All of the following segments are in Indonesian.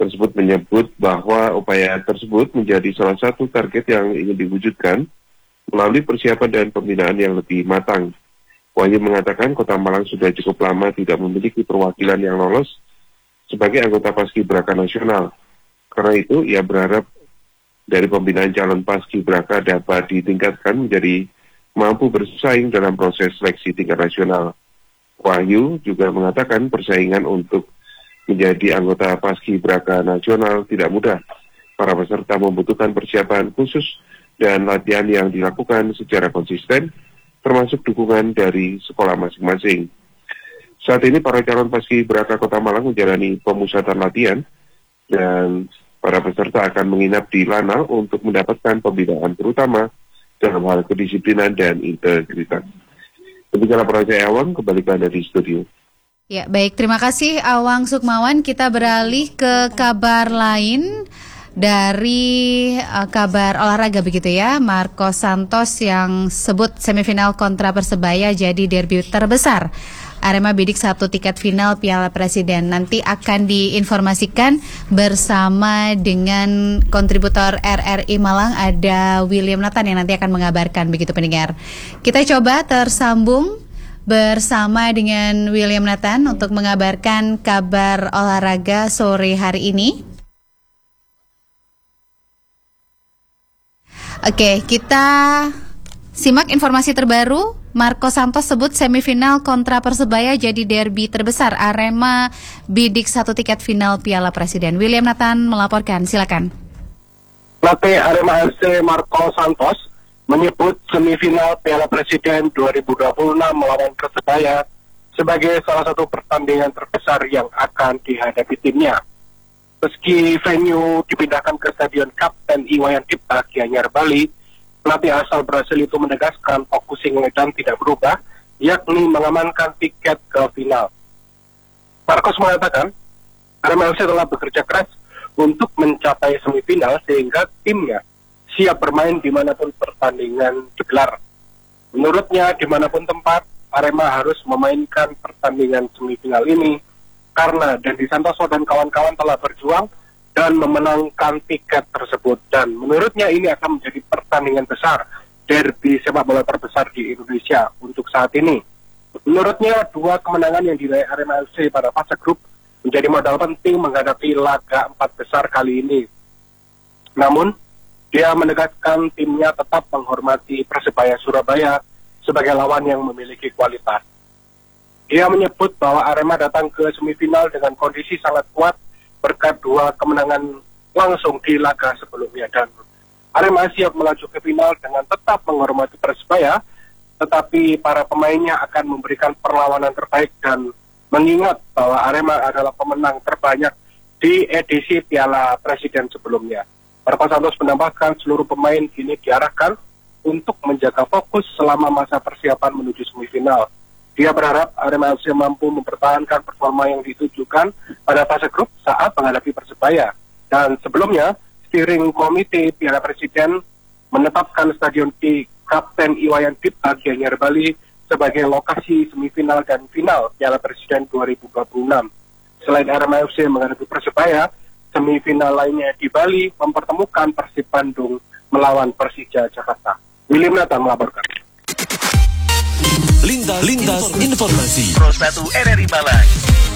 tersebut menyebut bahwa upaya tersebut menjadi salah satu target yang ingin diwujudkan melalui persiapan dan pembinaan yang lebih matang. Wahyu mengatakan Kota Malang sudah cukup lama tidak memiliki perwakilan yang lolos sebagai anggota Paskibraka nasional. Karena itu, ia berharap dari pembinaan calon Paskibraka dapat ditingkatkan menjadi mampu bersaing dalam proses seleksi tingkat nasional. Wahyu juga mengatakan persaingan untuk menjadi anggota Paskibraka nasional tidak mudah. Para peserta membutuhkan persiapan khusus dan latihan yang dilakukan secara konsisten, termasuk dukungan dari sekolah masing-masing. Saat ini para calon Paskibraka Kota Malang menjalani pemusatan latihan dan para peserta akan menginap di Lanal untuk mendapatkan pembinaan terutama dalam hal kedisiplinan dan integritas. Demikianlah Project Awang, kembali ke Anda di studio. Ya, baik, terima kasih Awang Sukmawan. Kita beralih ke kabar lain. Dari kabar olahraga begitu ya, Marcos Santos yang sebut semifinal kontra Persebaya jadi derby terbesar. Arema bidik 1 tiket final Piala Presiden. Nanti akan diinformasikan bersama dengan kontributor RRI Malang, ada William Nathan yang nanti akan mengabarkan begitu pendengar. Kita coba tersambung bersama dengan William Nathan untuk mengabarkan kabar olahraga sore hari ini. Oke, kita simak informasi terbaru. Marcos Santos sebut semifinal kontra Persebaya jadi derby terbesar. Arema bidik 1 tiket final Piala Presiden. William Nathan melaporkan, silakan. Pelatih Arema FC Marcos Santos menyebut semifinal Piala Presiden 2026 melawan Persebaya sebagai salah satu pertandingan terbesar yang akan dihadapi timnya. Meski venue dipindahkan ke Stadion Kapten Iwayan Dipta Gianyar Bali, pelatih asal Brasil itu menegaskan focusing Medan tidak berubah, yakni mengamankan tiket ke final. Marcos mengatakan, Arema FC telah bekerja keras untuk mencapai semifinal sehingga timnya siap bermain dimanapun pertandingan digelar. Menurutnya, dimanapun tempat, Arema harus memainkan pertandingan semifinal ini karena Dendi Santoso dan kawan-kawan telah berjuang dan memenangkan tiket tersebut. Dan menurutnya ini akan menjadi pertandingan besar, derby sepak bola terbesar di Indonesia untuk saat ini. Menurutnya, 2 kemenangan yang diraih Arema FC pada fase grup menjadi modal penting menghadapi laga 4 besar kali ini. Namun, dia menegaskan timnya tetap menghormati Persebaya Surabaya sebagai lawan yang memiliki kualitas. Dia menyebut bahwa Arema datang ke semifinal dengan kondisi sangat kuat berkat 2 kemenangan langsung di laga sebelumnya, dan Arema siap melaju ke final dengan tetap menghormati Persebaya, tetapi para pemainnya akan memberikan perlawanan terbaik dan mengingat bahwa Arema adalah pemenang terbanyak di edisi Piala Presiden sebelumnya. Marcos Santos menambahkan seluruh pemain kini diarahkan untuk menjaga fokus selama masa persiapan menuju semifinal. Dia berharap Arema FC mampu mempertahankan performa yang ditujukan pada fase grup saat menghadapi Persebaya. Dan sebelumnya, steering komite Piala Presiden menetapkan Stadion di Kapten Iwayan Dipta Gianyar Bali sebagai lokasi semifinal dan final Piala Presiden 2026. Selain Arema FC menghadapi Persebaya, semifinal lainnya di Bali mempertemukan Persib Bandung melawan Persija Jakarta. William Nathan melaporkan. Lintas informasi. Pro 1 RRI Malang.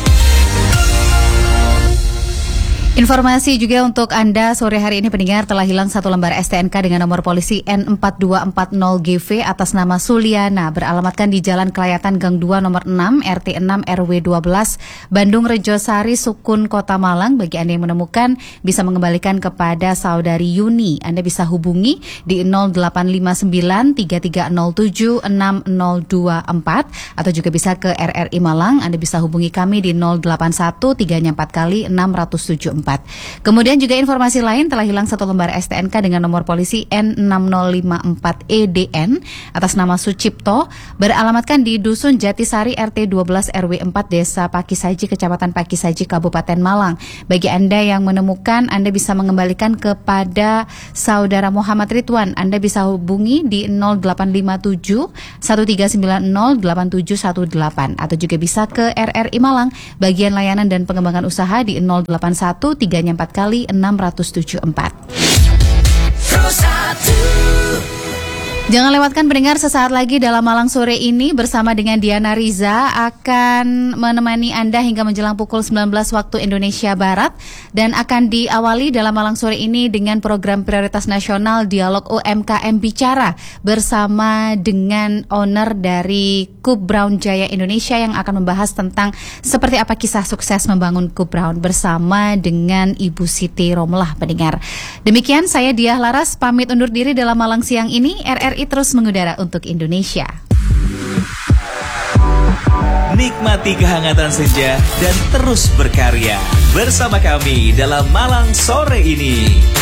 Informasi juga untuk Anda sore hari ini pendengar, telah hilang 1 lembar STNK dengan nomor polisi N4240GV atas nama Suliana, beralamatkan di Jalan Kelayatan Gang 2 nomor 6 RT 6 RW 12 Bandung Rejosari Sukun Kota Malang. Bagi Anda yang menemukan bisa mengembalikan kepada saudari Yuni. Anda bisa hubungi di 0859 3307 6024 atau juga bisa ke RRI Malang. Anda bisa hubungi kami di 081 3 4 kali 674. Kemudian juga informasi lain, telah hilang 1 lembar STNK dengan nomor polisi N6054EDN atas nama Sucipto, beralamatkan di Dusun Jatisari RT 12 RW 4 Desa Pakisaji, Kecamatan Pakisaji, Kabupaten Malang. Bagi Anda yang menemukan, Anda bisa mengembalikan kepada saudara Muhammad Ridwan. Anda bisa hubungi di 0857 1390 8718 atau juga bisa ke RRI Malang bagian layanan dan pengembangan usaha di 081 3-nya 4 kali 674. Jangan lewatkan pendengar, sesaat lagi dalam Malang Sore ini bersama dengan Diana Riza akan menemani Anda hingga menjelang pukul 19 waktu Indonesia Barat, dan akan diawali dalam Malang Sore ini dengan program prioritas nasional Dialog UMKM Bicara bersama dengan owner dari Coop Brown Jaya Indonesia yang akan membahas tentang seperti apa kisah sukses membangun Coop Brown bersama dengan Ibu Siti Romlah pendengar. Demikian, saya Diah Laras pamit undur diri dalam Malang siang ini. RRI terus mengudara untuk Indonesia. Nikmati kehangatan senja dan terus berkarya bersama kami dalam Malang Sore ini.